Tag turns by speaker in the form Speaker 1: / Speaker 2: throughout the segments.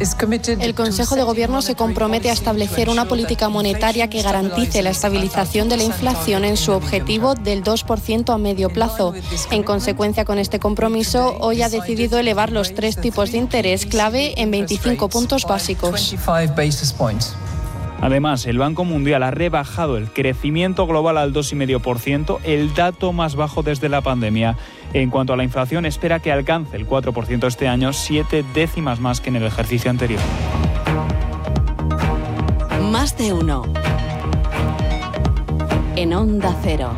Speaker 1: El Consejo de Gobierno se compromete a establecer una política monetaria que garantice la estabilización de la inflación en su objetivo del 2% a medio plazo. En consecuencia con este compromiso, hoy ha decidido elevar los 3 tipos de interés clave en 25 puntos básicos.
Speaker 2: Además, el Banco Mundial ha rebajado el crecimiento global al 2,5%, el dato más bajo desde la pandemia. En cuanto a la inflación, espera que alcance el 4% este año, 7 décimas más que en el ejercicio anterior.
Speaker 3: Más de uno. En Onda Cero.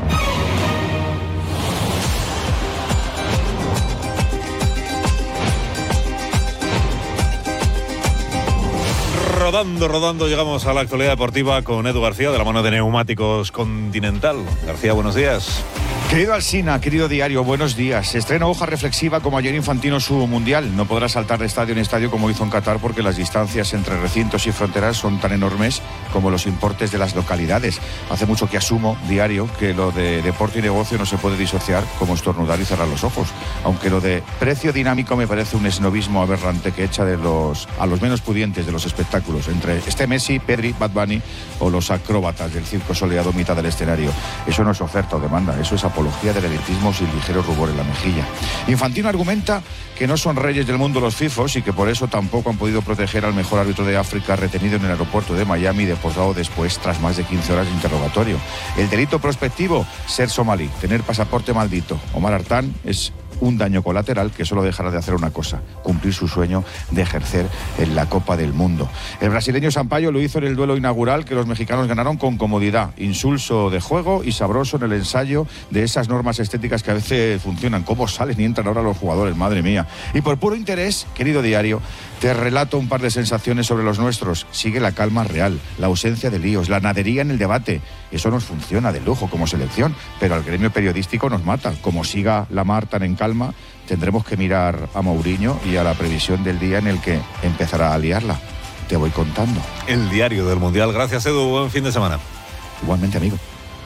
Speaker 4: Rodando, llegamos a la actualidad deportiva con Edu García, de la mano de Neumáticos Continental. García, buenos días.
Speaker 5: Querido Alsina, querido diario, buenos días. Estrena hoja reflexiva como ayer Infantino su mundial. No podrá saltar de estadio en estadio como hizo en Qatar porque las distancias entre recintos y fronteras son tan enormes como los importes de las localidades. Hace mucho que asumo, diario, que lo de deporte y negocio no se puede disociar como estornudar y cerrar los ojos. Aunque lo de precio dinámico me parece un esnovismo aberrante que echa a los menos pudientes de los espectáculos, entre Messi, Pedri, Bad Bunny o los acróbatas del circo soleado mitad del escenario. Eso no es oferta o demanda, eso es apología del elitismo sin ligero rubor en la mejilla. Infantino argumenta que no son reyes del mundo los fifos y que por eso tampoco han podido proteger al mejor árbitro de África retenido en el aeropuerto de Miami y deportado después tras más de 15 horas de interrogatorio. El delito prospectivo, ser somalí, tener pasaporte maldito. Omar Artán es un daño colateral que solo dejará de hacer una cosa: cumplir su sueño de ejercer en la Copa del Mundo. El brasileño Sampaio lo hizo en el duelo inaugural que los mexicanos ganaron con comodidad, insulso de juego y sabroso en el ensayo de esas normas estéticas que a veces funcionan. ¿Cómo salen y entran ahora los jugadores? Madre mía. Y por puro interés, querido diario, te relato un par de sensaciones sobre los nuestros. Sigue la calma real, la ausencia de líos, la nadería en el debate. Eso nos funciona de lujo como selección, pero al gremio periodístico nos mata. Como siga la mar tan en calma, tendremos que mirar a Mourinho y a la previsión del día en el que empezará a liarla. Te voy contando.
Speaker 4: El diario del Mundial. Gracias, Edu. Buen fin de semana.
Speaker 5: Igualmente, amigo.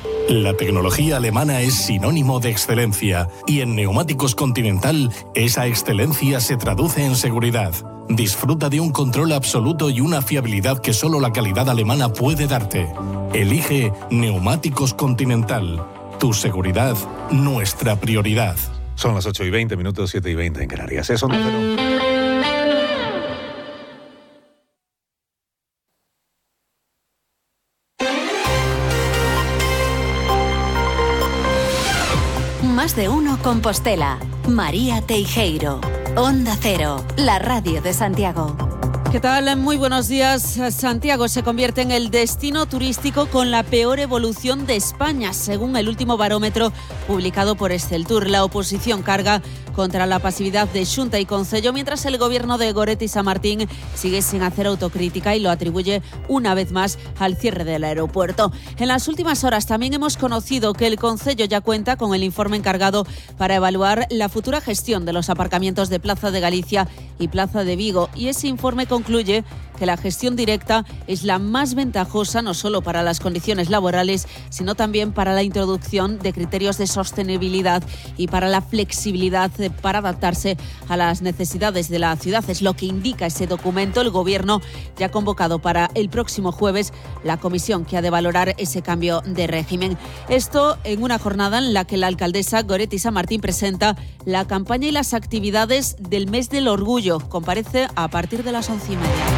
Speaker 6: La tecnología alemana es sinónimo de excelencia y en Neumáticos Continental esa excelencia se traduce en seguridad. Disfruta de un control absoluto y una fiabilidad que solo la calidad alemana puede darte. Elige Neumáticos Continental. Tu seguridad, nuestra prioridad.
Speaker 4: Son las 8:20, 7:20 en Canarias. Eso no cero.
Speaker 3: Más de uno Compostela. María Teijeiro. Onda Cero, la radio de Santiago.
Speaker 7: ¿Qué tal? Muy buenos días. Santiago se convierte en el destino turístico con la peor evolución de España, según el último barómetro publicado por Exceltur. La oposición carga contra la pasividad de Xunta y Concello, mientras el gobierno de Goretti y San Martín sigue sin hacer autocrítica y lo atribuye una vez más al cierre del aeropuerto. En las últimas horas también hemos conocido que el Concello ya cuenta con el informe encargado para evaluar la futura gestión de los aparcamientos de Plaza de Galicia y Plaza de Vigo, y ese informe concluye que la gestión directa es la más ventajosa no solo para las condiciones laborales, sino también para la introducción de criterios de sostenibilidad y para la flexibilidad para adaptarse a las necesidades de la ciudad. Es lo que indica ese documento. El Gobierno ya ha convocado para el próximo jueves la comisión que ha de valorar ese cambio de régimen. Esto en una jornada en la que la alcaldesa Goretti San Martín presenta la campaña y las actividades del mes del orgullo. Comparece a partir de las 11:30.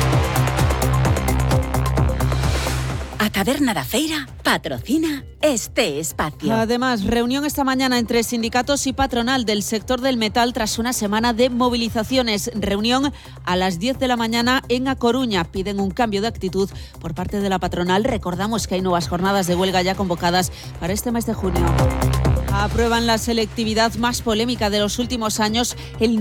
Speaker 3: A Taberna da Feira patrocina este espacio.
Speaker 7: Además, reunión esta mañana entre sindicatos y patronal del sector del metal tras una semana de movilizaciones. Reunión a las 10 de la mañana en A Coruña. Piden un cambio de actitud por parte de la patronal. Recordamos que hay nuevas jornadas de huelga ya convocadas para este mes de junio. Aprueban la selectividad más polémica de los últimos años. El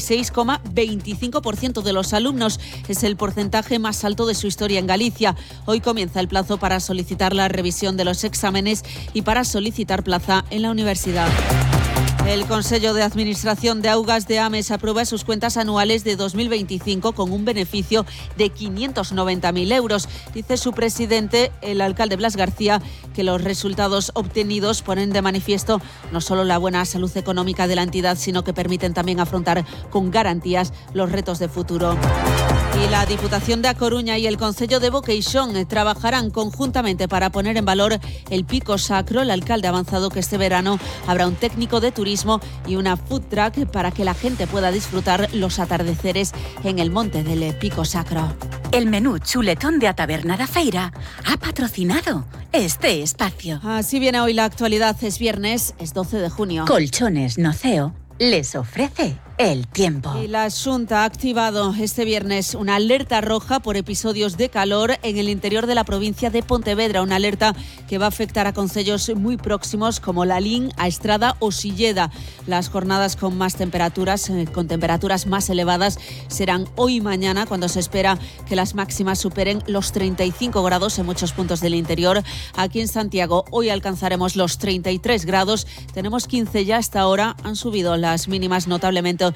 Speaker 7: 96,25% de los alumnos. Es el porcentaje más alto de su historia en Galicia. Hoy comienza el plazo para solicitar la revisión de los exámenes y para solicitar plaza en la universidad. El Consejo de Administración de Augas de Ames aprueba sus cuentas anuales de 2025 con un beneficio de 590.000 euros. Dice su presidente, el alcalde Blas García, que los resultados obtenidos ponen de manifiesto no solo la buena salud económica de la entidad, sino que permiten también afrontar con garantías los retos de futuro. Y la Diputación de A Coruña y el Concello de Boqueixón trabajarán conjuntamente para poner en valor el Pico Sacro. El alcalde ha avanzado que este verano habrá un técnico de turismo y una food truck para que la gente pueda disfrutar los atardeceres en el monte del Pico Sacro.
Speaker 3: El menú chuletón de A Taberna da Feira ha patrocinado este espacio.
Speaker 7: Así viene hoy la actualidad. Es viernes, es 12 de junio.
Speaker 3: Colchones Noceo les ofrece el tiempo.
Speaker 7: Y la Xunta ha activado este viernes una alerta roja por episodios de calor en el interior de la provincia de Pontevedra, una alerta que va a afectar a concellos muy próximos como Lalín, A Estrada o Silleda. Las jornadas con más temperaturas, con temperaturas más elevadas, serán hoy y mañana, cuando se espera que las máximas superen los 35 grados en muchos puntos del interior. Aquí en Santiago hoy alcanzaremos los 33 grados, tenemos 15 ya hasta ahora, han subido las mínimas notablemente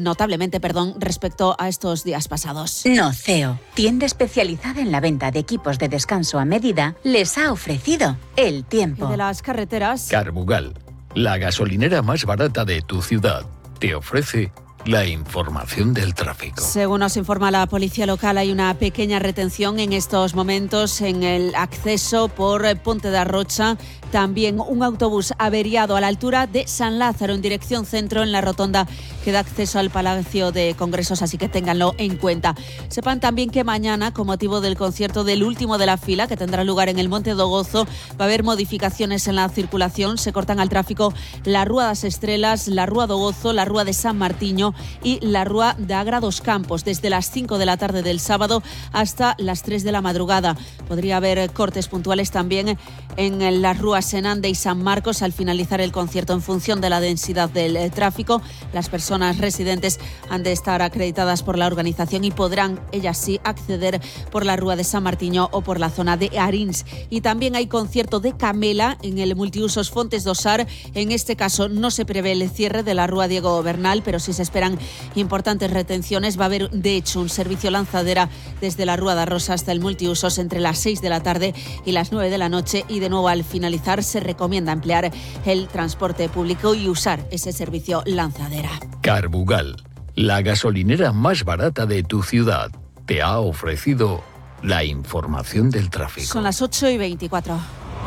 Speaker 7: respecto a estos días pasados.
Speaker 3: Noceo, tienda especializada en la venta de equipos de descanso a medida, les ha ofrecido el tiempo.
Speaker 7: Y de las carreteras,
Speaker 8: Carbugal, la gasolinera más barata de tu ciudad, te ofrece la información del tráfico.
Speaker 7: Según nos informa la policía local, hay una pequeña retención en estos momentos en el acceso por Ponte de Arrocha. También un autobús averiado a la altura de San Lázaro en dirección centro en la rotonda que da acceso al Palacio de Congresos, así que ténganlo en cuenta. Sepan también que mañana, con motivo del concierto del último de la fila que tendrá lugar en el Monte do Gozo, va a haber modificaciones en la circulación. Se cortan al tráfico la Rúa das Estrelas, la Rúa do Gozo, la Rúa de San Martiño y la Rúa de Agra dos Campos, desde las 5 de la tarde del sábado hasta las 3 de la madrugada. Podría haber cortes puntuales también en las Rúas Senande y San Marcos al finalizar el concierto en función de la densidad del tráfico. Las personas residentes han de estar acreditadas por la organización y podrán, ellas sí, acceder por la Rúa de San Martiño o por la zona de Arins. Y también hay concierto de Camela en el multiusos Fontes do Sar. En este caso no se prevé el cierre de la Rúa Diego Bernal, pero sí se esperan importantes retenciones. Va a haber, de hecho, un servicio lanzadera desde la Rúa da Rosa hasta el multiusos entre las 6 de la tarde y las 9 de la noche. Y de nuevo, al finalizar, se recomienda emplear el transporte público y usar ese servicio lanzadera.
Speaker 8: Carbugal, la gasolinera más barata de tu ciudad, te ha ofrecido la información del tráfico.
Speaker 7: Son las 8:24.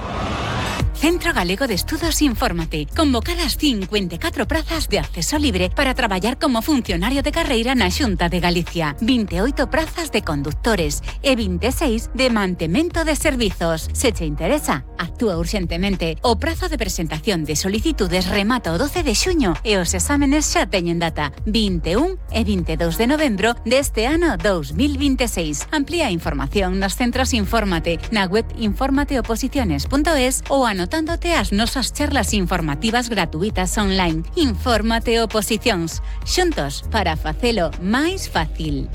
Speaker 3: Centro Galego de Estudos Infórmate. Convocadas 54 prazas de acceso libre para traballar como funcionario de carreira na Xunta de Galicia. 28 prazas de conductores e 26 de mantemento de servizos. Se te interesa, actúa urxentemente. O prazo de presentación de solicitudes remata o 12 de xuño e os exámenes xa teñen data 21 e 22 de novembro deste ano 2026. Amplía a información nos centros Infórmate, na web informateoposiciones.es ou anotándote as nosas charlas informativas gratuitas online. Infórmate Oposicións. Xuntos para facelo máis fácil.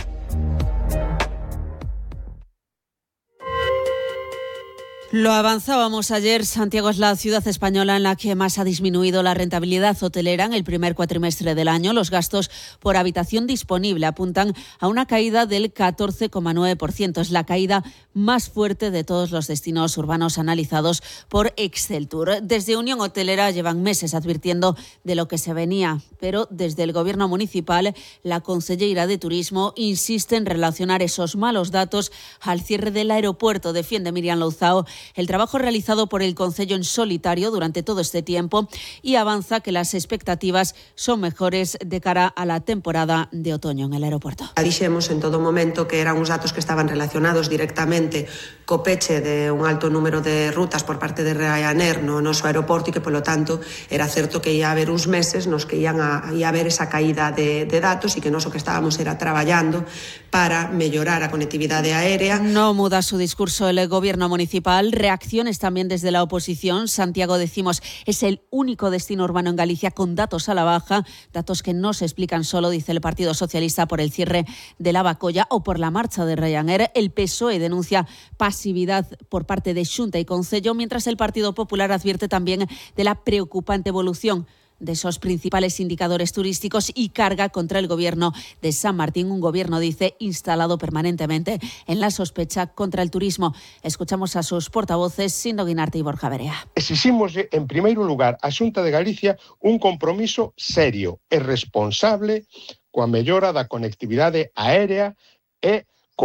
Speaker 7: Lo avanzábamos ayer, Santiago es la ciudad española en la que más ha disminuido la rentabilidad hotelera en el primer cuatrimestre del año. Los gastos por habitación disponible apuntan a una caída del 14,9%. Es la caída más fuerte de todos los destinos urbanos analizados por Exceltur. Desde Unión Hotelera llevan meses advirtiendo de lo que se venía, pero desde el Gobierno municipal, la conselleira de Turismo insiste en relacionar esos malos datos al cierre del aeropuerto. Defiende Miriam Louzao el trabajo realizado por el Concello en solitario durante todo este tiempo y avanza que las expectativas son mejores de cara a la temporada de otoño en el aeropuerto.
Speaker 9: Dixemos en todo momento que eran uns datos que estaban relacionados directamente co peche de un alto número de rutas por parte de Ryanair no noso aeroporto e que, polo tanto, era certo que ia haber uns meses nos que ia haber esa caída de datos e que noso que estábamos era traballando para mellorar a conectividade aérea.
Speaker 7: No muda su discurso el Gobierno municipal. Reacciones también desde la oposición. Santiago, decimos, es el único destino urbano en Galicia con datos a la baja, datos que no se explican solo, dice el Partido Socialista, por el cierre de la Bacolla o por la marcha de Ryanair. El PSOE denuncia pasividad por parte de Xunta y Concello, mientras el Partido Popular advierte también de la preocupante evolución de esos principales indicadores turísticos y carga contra el Gobierno de San Martín, un Gobierno, dice, instalado permanentemente en la sospecha contra el turismo. Escuchamos a sus portavoces, Sindo Guinarte y Borja Verea.
Speaker 10: Exiximos, en primeiro lugar, a Xunta de Galicia un compromiso serio e responsable coa mellora da conectividade aérea é